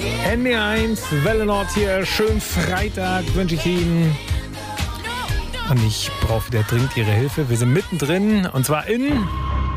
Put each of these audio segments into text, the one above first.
NDR1, Welle Nord hier. Schönen Freitag wünsche ich Ihnen. Und ich brauche wieder dringend Ihre Hilfe. Wir sind mittendrin und zwar in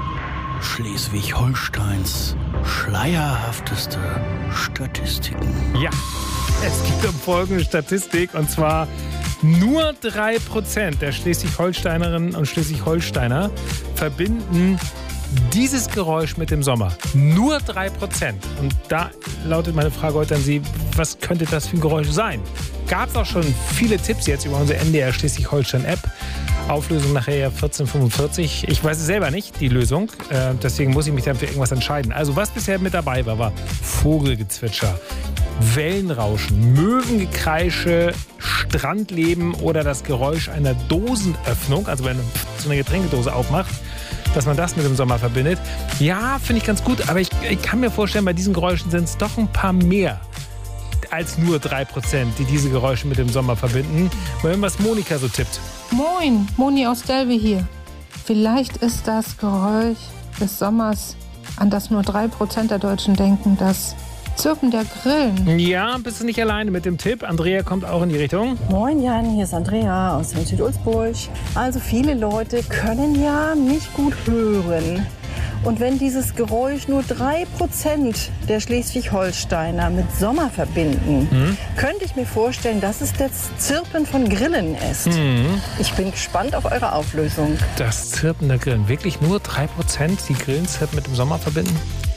Schleswig-Holsteins schleierhafteste Statistiken. Ja, es geht um folgende Statistik und zwar nur 3% der Schleswig-Holsteinerinnen und Schleswig-Holsteiner verbinden dieses Geräusch mit dem Sommer. Nur 3%. Und da lautet meine Frage heute an Sie, was könnte das für ein Geräusch sein? Gab es auch schon viele Tipps jetzt über unsere NDR Schleswig-Holstein-App. Auflösung nachher 1445. Ich weiß es selber nicht, die Lösung. Deswegen muss ich mich dann für irgendwas entscheiden. Also was bisher mit dabei war Vogelgezwitscher, Wellenrauschen, Möwengekreische, Strandleben oder das Geräusch einer Dosenöffnung. Also wenn man so eine Getränkedose aufmacht, dass man das mit dem Sommer verbindet. Ja, finde ich ganz gut, aber ich kann mir vorstellen, bei diesen Geräuschen sind es doch ein paar mehr als nur 3%, die diese Geräusche mit dem Sommer verbinden. Mal hören, was Monika so tippt. Moin, Moni aus Delve hier. Vielleicht ist das Geräusch des Sommers, an das nur 3% der Deutschen denken, das Zirpen der Grillen. Ja, bist du nicht alleine mit dem Tipp. Andrea kommt auch in die Richtung. Moin Jan, hier ist Andrea aus Südulzburg. Also viele Leute können ja nicht gut hören. Und wenn dieses Geräusch nur 3% der Schleswig-Holsteiner mit Sommer verbinden, könnte ich mir vorstellen, dass es das Zirpen von Grillen ist. Ich bin gespannt auf eure Auflösung. Das Zirpen der Grillen. Wirklich nur 3%, die Grillenzirpen mit dem Sommer verbinden?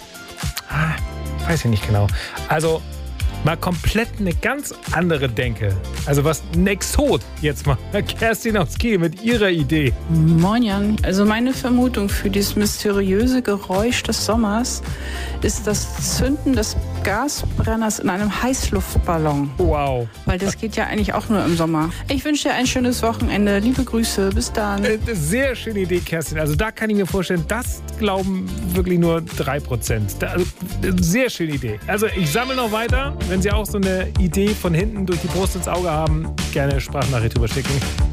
Weiß ich nicht genau. Also mal komplett eine ganz andere Denke. Also was ein Exot jetzt mal. Kerstin aus Kiel mit ihrer Idee. Moin Jan. Also meine Vermutung für dieses mysteriöse Geräusch des Sommers ist das Zünden des Gasbrenners in einem Heißluftballon. Wow. Weil das geht ja eigentlich auch nur im Sommer. Ich wünsche dir ein schönes Wochenende. Liebe Grüße. Bis dann. Sehr schöne Idee, Kerstin. Also da kann ich mir vorstellen, das glauben wirklich nur 3%. Also, sehr schöne Idee. Also ich sammle noch weiter. Wenn Sie auch so eine Idee von hinten durch die Brust ins Auge haben, gerne Sprachnachricht rüber schicken.